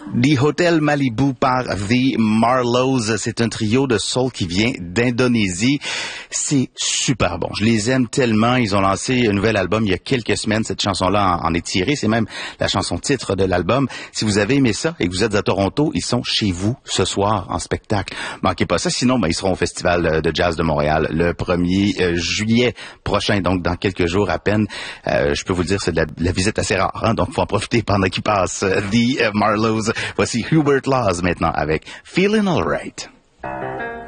The Hotel Malibu par The Marlows. C'est un trio de soul qui vient d'Indonésie. C'est super bon. Je les aime tellement. Ils ont lancé un nouvel album il y a quelques semaines. Cette chanson-là en est tirée. C'est même la chanson titre de l'album. Si vous avez aimé ça et que vous êtes à Toronto, ils sont chez vous ce soir en spectacle. Manquez pas ça. Sinon, ils seront au Festival de Jazz de Montréal le 1er juillet prochain. Donc, dans quelques jours à peine. Je peux vous le dire, c'est de la visite assez rare. Hein? Donc, faut en profiter pendant qu'il passe. The Marlows. Voici Hubert Laws maintenant avec Feelin' Alright.